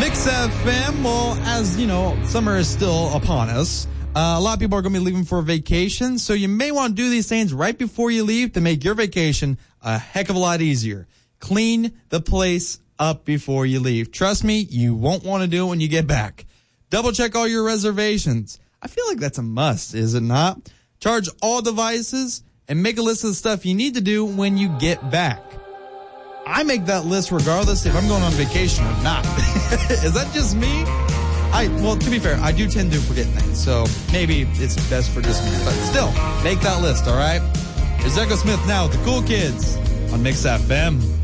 Mix FM, well, as you know, summer is still upon us. A lot of people are going to be leaving for vacation, so you may want to do these things right before you leave to make your vacation a heck of a lot easier. Clean the place up before you leave. Trust me, you won't want to do it when you get back. Double check all your reservations. I feel like that's a must, is it not? Charge all devices and make a list of the stuff you need to do when you get back. I make that list regardless if I'm going on vacation or not. Is that just me? Well, to be fair, I do tend to forget things, so maybe it's best for just me. But still, make that list, all right? Here's Echo Smith now with the Cool Kids on Mix FM.